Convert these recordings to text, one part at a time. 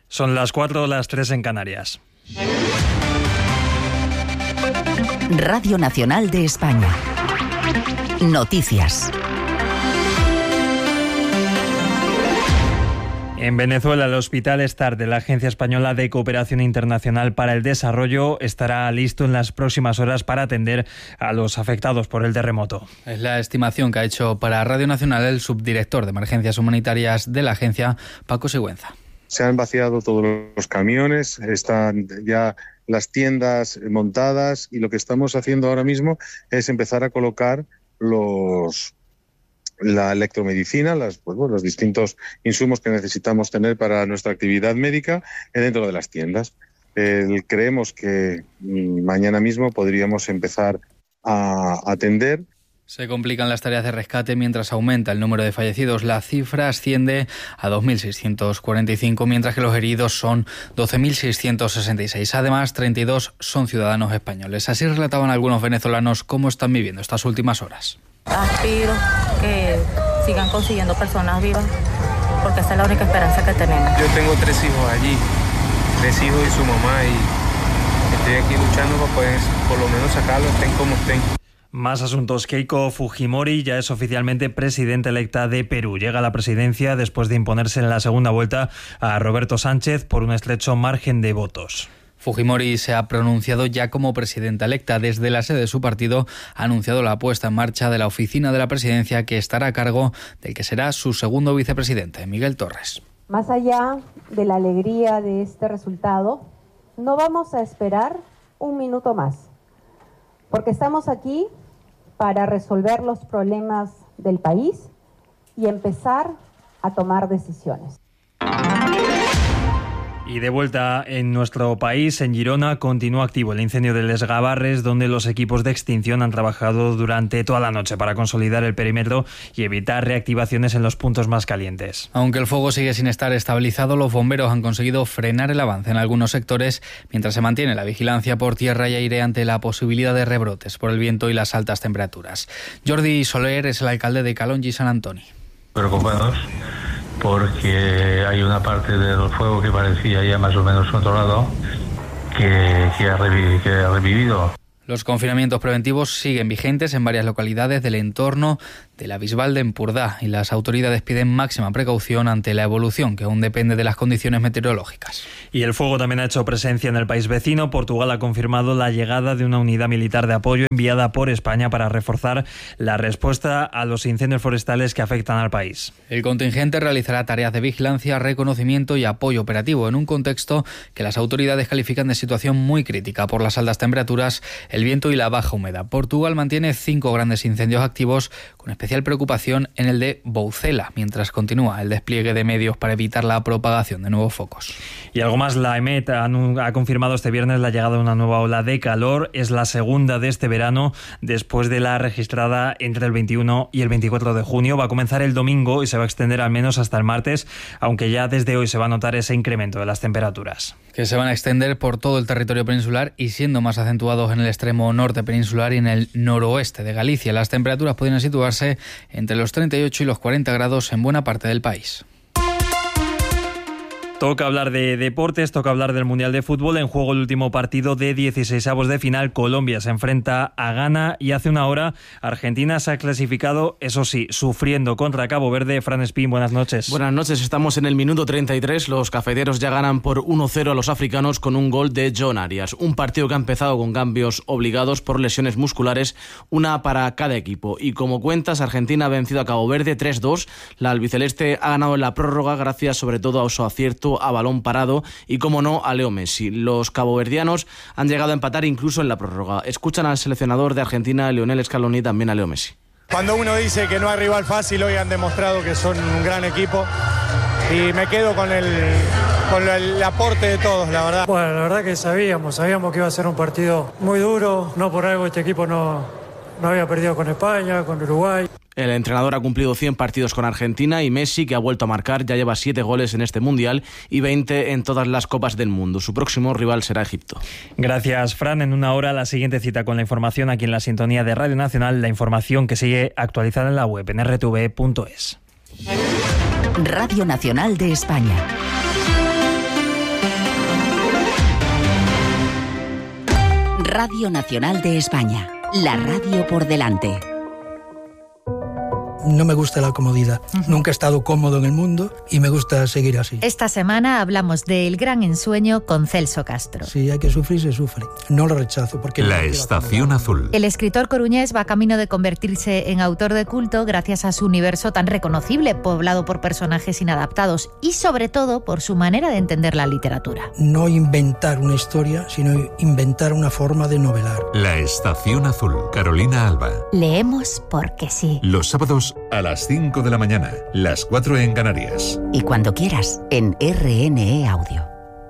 Son las 4, las 3 en Canarias. Radio Nacional de España. Noticias. En Venezuela, el Hospital START de la Agencia Española de Cooperación Internacional para el Desarrollo estará listo en las próximas horas para atender a los afectados por el terremoto. Es la estimación que ha hecho para Radio Nacional el subdirector de Emergencias Humanitarias de la agencia, Paco Sigüenza. Se han vaciado todos los camiones, están ya las tiendas montadas y lo que estamos haciendo ahora mismo es empezar a colocar la electromedicina, los distintos insumos que necesitamos tener para nuestra actividad médica dentro de las tiendas. Creemos que mañana mismo podríamos empezar a atender. Se complican las tareas de rescate mientras aumenta el número de fallecidos. La cifra asciende a 2.645, mientras que los heridos son 12.666. Además, 32 son ciudadanos españoles. Así relataban algunos venezolanos cómo están viviendo estas últimas horas. Aspiro que sigan consiguiendo personas vivas, porque esa es la única esperanza que tenemos. Yo tengo 3 hijos allí, 3 hijos y su mamá, y estoy aquí luchando para poder por lo menos sacarlos, estén como estén. Más asuntos. Keiko Fujimori ya es oficialmente presidenta electa de Perú. Llega a la presidencia después de imponerse en la segunda vuelta a Roberto Sánchez por un estrecho margen de votos. Fujimori se ha pronunciado ya como presidenta electa. Desde la sede de su partido ha anunciado la puesta en marcha de la oficina de la presidencia, que estará a cargo del que será su segundo vicepresidente, Miguel Torres. Más allá de la alegría de este resultado, no vamos a esperar un minuto más, porque estamos aquí para resolver los problemas del país y empezar a tomar decisiones. Y de vuelta en nuestro país, en Girona, continúa activo el incendio de Les Gavarres, donde los equipos de extinción han trabajado durante toda la noche para consolidar el perímetro y evitar reactivaciones en los puntos más calientes. Aunque el fuego sigue sin estar estabilizado, los bomberos han conseguido frenar el avance en algunos sectores, mientras se mantiene la vigilancia por tierra y aire ante la posibilidad de rebrotes por el viento y las altas temperaturas. Jordi Soler es el alcalde de Calonge y Sant Antoni. Preocupados porque hay una parte del fuego que parecía ya más o menos controlado que ha revivido. Los confinamientos preventivos siguen vigentes en varias localidades del entorno de la Bisbal de Empordà y las autoridades piden máxima precaución ante la evolución, que aún depende de las condiciones meteorológicas. Y el fuego también ha hecho presencia en el país vecino. Portugal ha confirmado la llegada de una unidad militar de apoyo enviada por España para reforzar la respuesta a los incendios forestales que afectan al país. El contingente realizará tareas de vigilancia, reconocimiento y apoyo operativo en un contexto que las autoridades califican de situación muy crítica por las altas temperaturas, el viento y la baja humedad. Portugal mantiene 5 grandes incendios activos, con especial preocupación en el de Boucela, mientras continúa el despliegue de medios para evitar la propagación de nuevos focos. Y algo más, la EMET ha confirmado este viernes la llegada de una nueva ola de calor. Es la segunda de este verano, después de la registrada entre el 21 y el 24 de junio. Va a comenzar el domingo y se va a extender al menos hasta el martes, aunque ya desde hoy se va a notar ese incremento de las temperaturas. Que se van a extender por todo el territorio peninsular y siendo más acentuados en el extremo norte peninsular y en el noroeste de Galicia. Las temperaturas podrían situarse entre los 38 y los 40 grados en buena parte del país. Toca hablar de deportes, toca hablar del Mundial de Fútbol. En juego el último partido de 16avos de final. Colombia se enfrenta a Ghana y hace una hora Argentina se ha clasificado, eso sí, sufriendo contra Cabo Verde. Fran Espín, buenas noches. Buenas noches, estamos en el minuto 33. Los cafeteros ya ganan por 1-0 a los africanos con un gol de John Arias. Un partido que ha empezado con cambios obligados por lesiones musculares, una para cada equipo. Y como cuentas, Argentina ha vencido a Cabo Verde 3-2. La albiceleste ha ganado en la prórroga gracias sobre todo a su acierto a balón parado y, como no, a Leo Messi. Los caboverdianos han llegado a empatar incluso en la prórroga. Escuchan al seleccionador de Argentina, Lionel Scaloni, y también a Leo Messi. Cuando uno dice que no hay rival fácil, hoy han demostrado que son un gran equipo y me quedo con el aporte de todos, la verdad. Bueno, la verdad que sabíamos que iba a ser un partido muy duro. No por algo este equipo no había perdido con España, con Uruguay. El entrenador ha cumplido 100 partidos con Argentina y Messi, que ha vuelto a marcar, ya lleva 7 goles en este Mundial y 20 en todas las Copas del Mundo. Su próximo rival será Egipto. Gracias, Fran. En una hora la siguiente cita con la información aquí en la sintonía de Radio Nacional, la información que sigue actualizada en la web en rtv.es. Radio Nacional de España. Radio Nacional de España, la radio por delante. No me gusta la comodidad. Nunca he estado cómodo en el mundo y me gusta seguir así. Esta semana hablamos del gran ensueño con Celso Castro. Si hay que sufrir, se sufre. No lo rechazo porque... La Estación Azul. El escritor coruñés va camino de convertirse en autor de culto gracias a su universo tan reconocible, poblado por personajes inadaptados y sobre todo por su manera de entender la literatura. No inventar una historia, sino inventar una forma de novelar. La Estación Azul. Carolina Alba. Leemos porque sí. Los sábados a las 5 de la mañana, las 4 en Canarias. Y cuando quieras, en RNE Audio.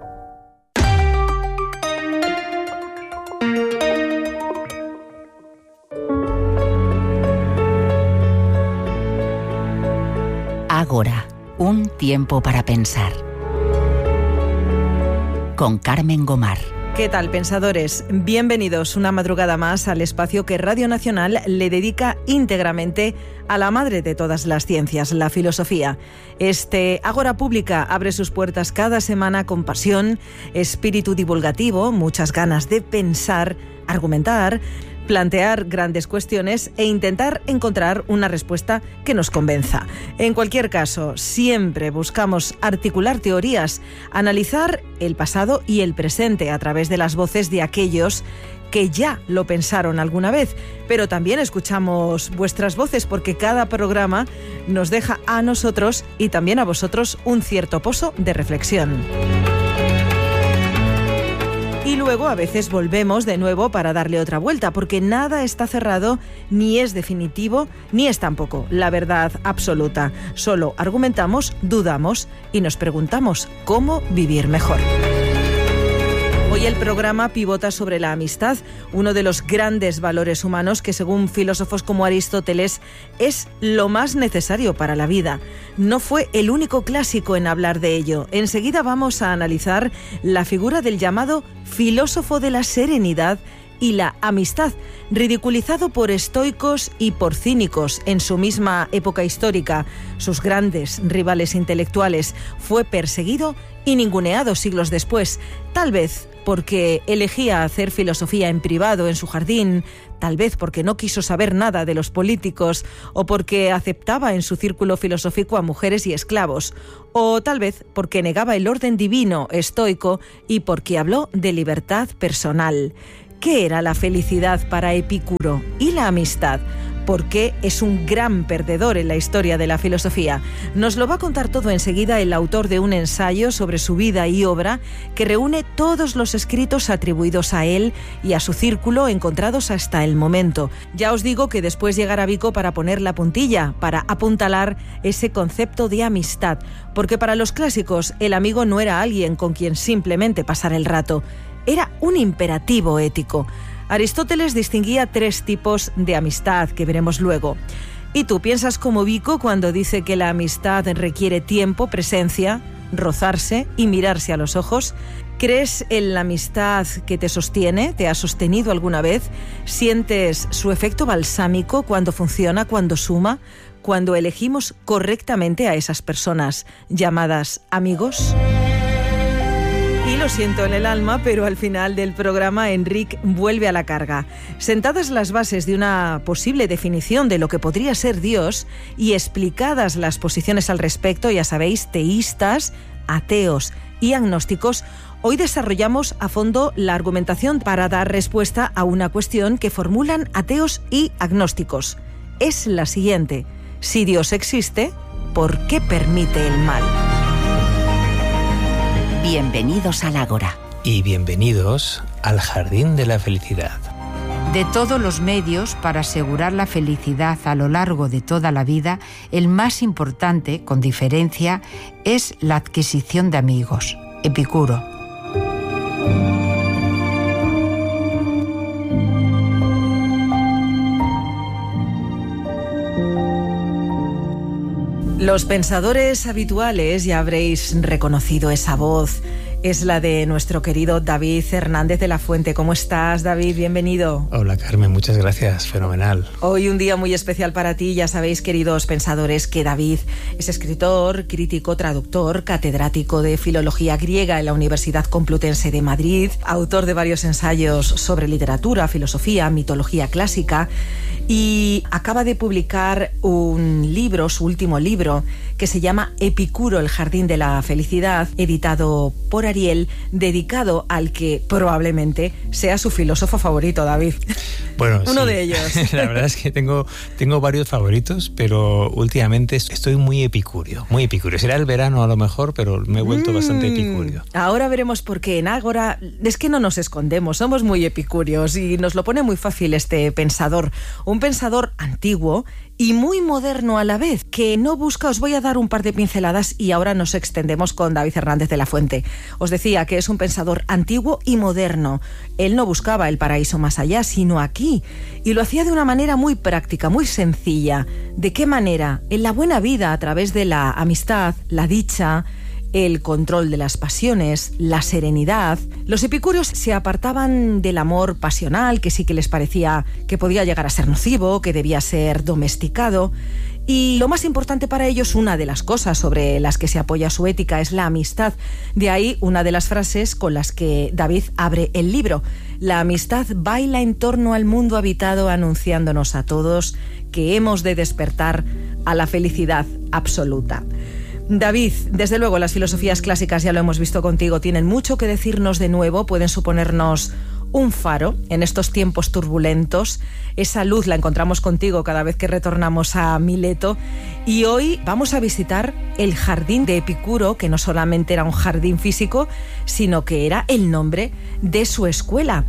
Ágora, un tiempo para pensar. Con Carmen Gomar. ¿Qué tal, pensadores? Bienvenidos una madrugada más al espacio que Radio Nacional le dedica íntegramente a la madre de todas las ciencias, la filosofía. Este Ágora Pública abre sus puertas cada semana con pasión, espíritu divulgativo, muchas ganas de pensar, argumentar, plantear grandes cuestiones e intentar encontrar una respuesta que nos convenza. En cualquier caso, siempre buscamos articular teorías, analizar el pasado y el presente a través de las voces de aquellos que ya lo pensaron alguna vez, pero también escuchamos vuestras voces porque cada programa nos deja a nosotros y también a vosotros un cierto pozo de reflexión. Y luego a veces volvemos de nuevo para darle otra vuelta, porque nada está cerrado, ni es definitivo, ni es tampoco la verdad absoluta. Solo argumentamos, dudamos y nos preguntamos cómo vivir mejor. Hoy el programa pivota sobre la amistad, uno de los grandes valores humanos que, según filósofos como Aristóteles, es lo más necesario para la vida. No fue el único clásico en hablar de ello. Enseguida vamos a analizar la figura del llamado filósofo de la serenidad y la amistad, ridiculizado por estoicos y por cínicos en su misma época histórica. Sus grandes rivales intelectuales, fue perseguido y ninguneado siglos después, tal vez porque elegía hacer filosofía en privado en su jardín, tal vez porque no quiso saber nada de los políticos o porque aceptaba en su círculo filosófico a mujeres y esclavos, o tal vez porque negaba el orden divino estoico y porque habló de libertad personal. ¿Qué era la felicidad para Epicuro y la amistad? ¿Por qué es un gran perdedor en la historia de la filosofía? Nos lo va a contar todo enseguida el autor de un ensayo sobre su vida y obra que reúne todos los escritos atribuidos a él y a su círculo encontrados hasta el momento. Ya os digo que después llegará Vico para poner la puntilla, para apuntalar ese concepto de amistad, porque para los clásicos el amigo no era alguien con quien simplemente pasar el rato, era un imperativo ético. Aristóteles distinguía 3 tipos de amistad que veremos luego. ¿Y tú piensas como Vico cuando dice que la amistad requiere tiempo, presencia, rozarse y mirarse a los ojos? ¿Crees en la amistad que te sostiene? ¿Te ha sostenido alguna vez? ¿Sientes su efecto balsámico cuando funciona, cuando suma, cuando elegimos correctamente a esas personas llamadas amigos? Y lo siento en el alma, pero al final del programa Enric vuelve a la carga. Sentadas las bases de una posible definición de lo que podría ser Dios y explicadas las posiciones al respecto, ya sabéis, teístas, ateos y agnósticos, hoy desarrollamos a fondo la argumentación para dar respuesta a una cuestión que formulan ateos y agnósticos. Es la siguiente: si Dios existe, ¿por qué permite el mal? Bienvenidos al Ágora. Y bienvenidos al Jardín de la Felicidad. De todos los medios para asegurar la felicidad a lo largo de toda la vida, el más importante, con diferencia, es la adquisición de amigos. Epicuro. Los pensadores habituales ya habréis reconocido esa voz, es la de nuestro querido David Hernández de la Fuente. ¿Cómo estás, David? Bienvenido. Hola, Carmen, muchas gracias, fenomenal. Hoy un día muy especial para ti. Ya sabéis, queridos pensadores, que David es escritor, crítico, traductor, catedrático de Filología Griega en la Universidad Complutense de Madrid, autor de varios ensayos sobre literatura, filosofía, mitología clásica, y acaba de publicar un libro, su último libro, que se llama Epicuro, el jardín de la felicidad, editado por Ariel, dedicado al que probablemente sea su filósofo favorito, David. Bueno, uno sí. de ellos. La verdad es que tengo varios favoritos, pero últimamente estoy muy epicúreo, muy epicúreo. Será el verano a lo mejor, pero me he vuelto bastante epicúreo. Ahora veremos por qué. En Ágora es que no nos escondemos, somos muy epicúreos y nos lo pone muy fácil este pensador. Un pensador antiguo y muy moderno a la vez, que no busca... Os voy a dar un par de pinceladas y ahora nos extendemos con David Hernández de la Fuente. Os decía que es un pensador antiguo y moderno. Él no buscaba el paraíso más allá, sino aquí. Y lo hacía de una manera muy práctica, muy sencilla. ¿De qué manera? En la buena vida, a través de la amistad, la dicha, el control de las pasiones, la serenidad. Los epicúreos se apartaban del amor pasional, que sí que les parecía que podía llegar a ser nocivo, que debía ser domesticado. Y lo más importante para ellos, una de las cosas sobre las que se apoya su ética, es la amistad. De ahí una de las frases con las que David abre el libro. La amistad baila en torno al mundo habitado, anunciándonos a todos que hemos de despertar a la felicidad absoluta. David, desde luego las filosofías clásicas, ya lo hemos visto contigo, tienen mucho que decirnos de nuevo, pueden suponernos un faro en estos tiempos turbulentos. Esa luz la encontramos contigo cada vez que retornamos a Mileto. Y hoy vamos a visitar el jardín de Epicuro, que no solamente era un jardín físico, sino que era el nombre de su escuela.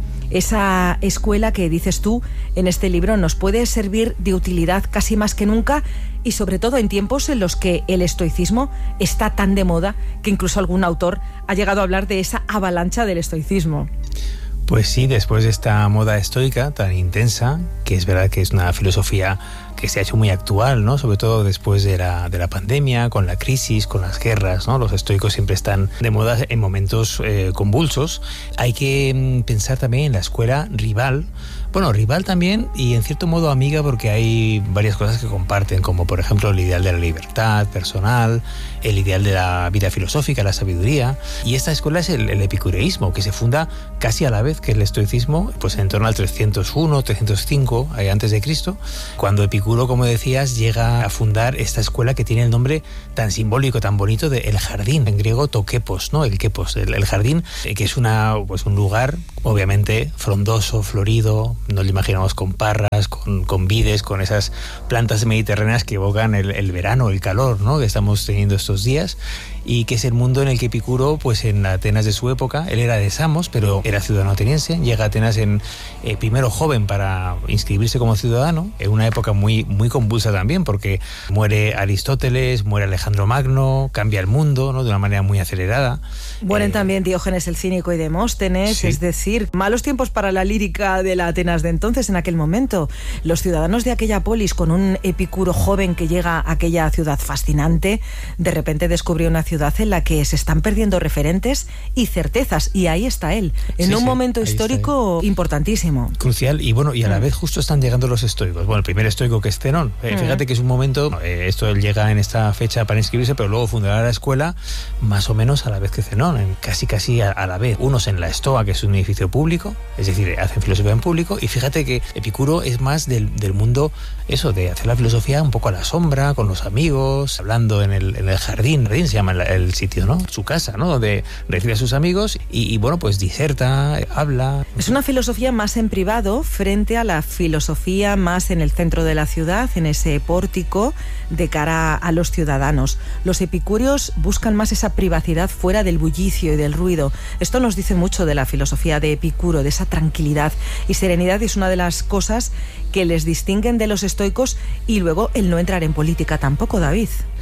Esa escuela que, dices tú en este libro, nos puede servir de utilidad casi más que nunca, y sobre todo en tiempos en los que el estoicismo está tan de moda que incluso algún autor ha llegado a hablar de esa avalancha del estoicismo. Pues sí, después de esta moda estoica tan intensa, que es verdad que es una filosofía que se ha hecho muy actual, ¿no? Sobre todo después de la pandemia, con la crisis, con las guerras, ¿no? Los estoicos siempre están de moda en momentos convulsos. Hay que pensar también en la escuela rival. Bueno, rival también y en cierto modo amiga, porque hay varias cosas que comparten, como por ejemplo el ideal de la libertad personal, el ideal de la vida filosófica, la sabiduría. Y esta escuela es el epicureísmo, que se funda casi a la vez que el estoicismo, pues en torno al 301, 305 antes de Cristo, cuando Epicuro, como decías, llega a fundar esta escuela que tiene el nombre tan simbólico, tan bonito de el jardín, en griego tokepos, ¿no? El kepos, el jardín, que es un lugar obviamente frondoso, florido. Nos lo imaginamos con parras, con vides, con esas plantas mediterráneas que evocan el verano, el calor, ¿no? Que estamos teniendo estos días, y que es el mundo en el que Epicuro, pues en Atenas de su época, él era de Samos, pero era ciudadano ateniense, llega a Atenas primero joven para inscribirse como ciudadano, en una época muy, muy convulsa también, porque muere Aristóteles, muere Alejandro Magno, cambia el mundo, ¿no? De una manera muy acelerada. Mueren también Diógenes el Cínico y Demóstenes, sí. Es decir, malos tiempos para la lírica de la Atenas de entonces, en aquel momento. Los ciudadanos de aquella polis, con un Epicuro joven que llega a aquella ciudad fascinante, de repente descubre una ciudad en la que se están perdiendo referentes y certezas, y ahí está él, en un momento histórico importantísimo. Crucial, y bueno, y a la vez justo están llegando los estoicos. Bueno, el primer estoico que es Zenón. Fíjate que es un momento, esto él llega en esta fecha para inscribirse, pero luego fundará la escuela más o menos a la vez que Zenón, casi a la vez. Unos en la Estoa, que es un edificio público, es decir, hacen filosofía en público, y fíjate que Epicuro es más del mundo, eso, de hacer la filosofía un poco a la sombra, con los amigos, hablando en el jardín se llama el sitio, ¿no? Su casa, ¿no? Donde recibe a sus amigos y bueno, pues diserta, habla. Es una filosofía más en privado frente a la filosofía más en el centro de la ciudad, en ese pórtico de cara a los ciudadanos. Los epicúreos buscan más esa privacidad fuera del bullicio y del ruido. Esto nos dice mucho de la filosofía de Epicuro, de esa tranquilidad y serenidad, y es una de las cosas que les distinguen de los estoicos, y luego el no entrar en política tampoco, David.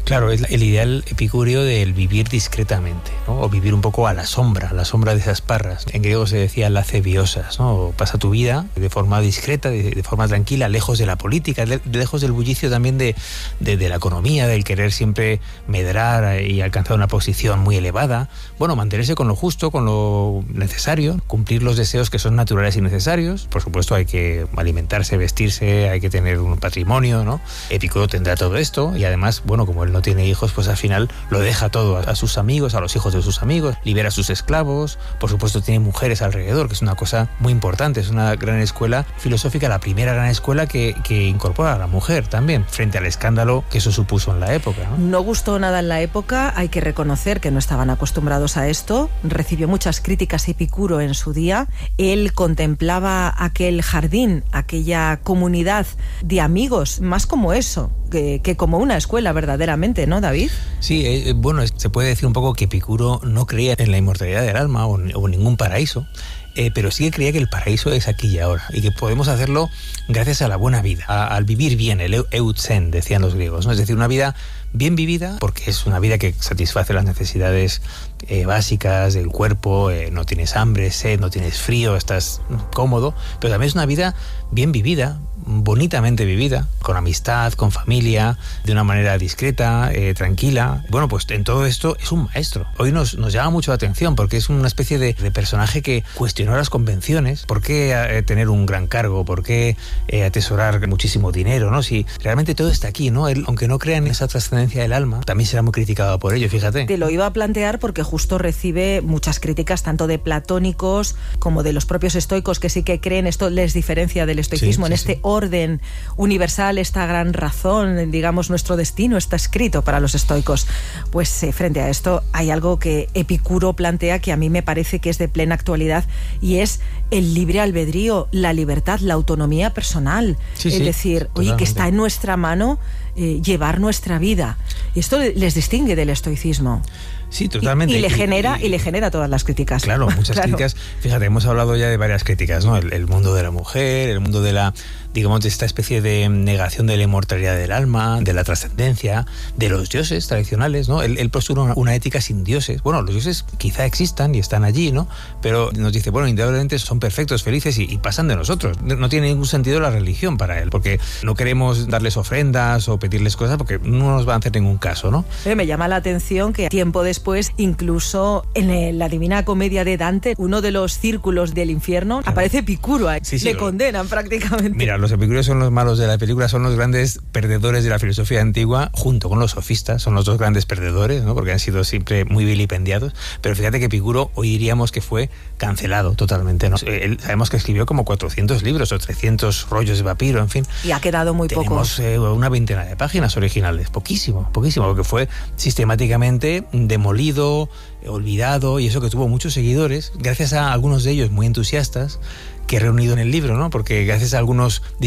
Claro, es el ideal epicúreo del vivir discretamente, ¿no? O vivir un poco a la sombra de esas parras. En griego se decía lacebiosas, ¿no? Pasa tu vida de forma discreta, de forma tranquila, lejos de la política, lejos del bullicio también de la economía, del querer siempre medrar y alcanzar una posición muy elevada. Bueno, mantenerse con lo justo, con lo necesario, cumplir los deseos que son naturales y necesarios. Por supuesto hay que alimentarse, vestirse, hay que tener un patrimonio, ¿no? Epicuro tendrá todo esto y además, bueno, como él no tiene hijos, pues al final lo deja todo a sus amigos, a los hijos de sus amigos, libera a sus esclavos, por supuesto tiene mujeres alrededor, que es una cosa muy importante, es una gran escuela filosófica, la primera gran escuela que incorpora a la mujer también, frente al escándalo que eso supuso en la época, ¿no? No gustó nada en la época, hay que reconocer que no estaban acostumbrados a esto, recibió muchas críticas Epicuro en su día, él contemplaba aquel jardín, aquella comunidad de amigos, más como eso, que como una escuela verdaderamente, ¿no, David? Sí, bueno, se puede decir un poco que Epicuro no creía en la inmortalidad del alma o ningún paraíso, pero sí que creía que el paraíso es aquí y ahora y que podemos hacerlo gracias a la buena vida, al vivir bien, el eutzen, decían los griegos, ¿no? Es decir, una vida bien vivida, porque es una vida que satisface las necesidades básicas del cuerpo, no tienes hambre, sed, no tienes frío, estás cómodo, pero también es una vida bien vivida, bonitamente vivida, con amistad, con familia, de una manera discreta, tranquila. Bueno, pues en todo esto es un maestro. Hoy nos llama mucho la atención porque es una especie de personaje que cuestionó las convenciones. ¿Por qué tener un gran cargo? ¿Por qué atesorar muchísimo dinero? ¿No? Si realmente todo está aquí, ¿no? Él, aunque no crea en esa trascendencia del alma, también será muy criticado por ello, fíjate. Te lo iba a plantear porque justo recibe muchas críticas tanto de platónicos como de los propios estoicos, que sí que creen, esto les diferencia del estoicismo, en este orden universal, esta gran razón, digamos, nuestro destino está escrito para los estoicos. Pues frente a esto hay algo que Epicuro plantea que a mí me parece que es de plena actualidad y es el libre albedrío, la libertad, la autonomía personal. Es decir, totalmente. Oye, que está en nuestra mano llevar nuestra vida. Y esto les distingue del estoicismo. Sí, totalmente. Y le genera todas las críticas. Claro, muchas críticas. Fíjate, hemos hablado ya de varias críticas, ¿no? El mundo de la mujer, el mundo de la, digamos, de esta especie de negación de la inmortalidad del alma, de la trascendencia, de los dioses tradicionales, ¿no? Él postula una ética sin dioses. Bueno, los dioses quizá existan y están allí, ¿no? Pero nos dice, bueno, indudablemente son perfectos, felices y pasan de nosotros. No tiene ningún sentido la religión para él, porque no queremos darles ofrendas o pedirles cosas porque no nos va a hacer ningún caso, ¿no? Me llama la atención que tiempo después, incluso en la Divina Comedia de Dante, uno de los círculos del infierno, aparece Epicuro. Le condenan prácticamente. Mira, los epicúreos son los malos de la película, son los grandes perdedores de la filosofía antigua, junto con los sofistas, son los dos grandes perdedores, ¿no? Porque han sido siempre muy vilipendiados. Pero fíjate que Epicuro hoy diríamos que fue cancelado totalmente, ¿no? Él, sabemos que escribió como 400 libros o 300 rollos de papiro, en fin. Y ha quedado muy poco. Tenemos una veintena de páginas originales, poquísimo, porque fue sistemáticamente demolido, olvidado, y eso que tuvo muchos seguidores, gracias a algunos de ellos muy entusiastas, que he reunido en el libro, ¿no? Porque gracias a algunos